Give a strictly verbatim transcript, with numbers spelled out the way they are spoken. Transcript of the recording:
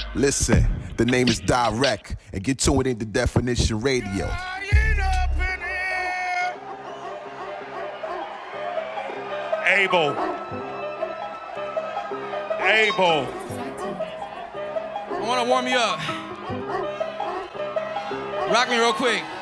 Listen, the name is Direct, and get to it in the Definition Radio. Abel. Abel. I want to warm you up. Rock me real quick.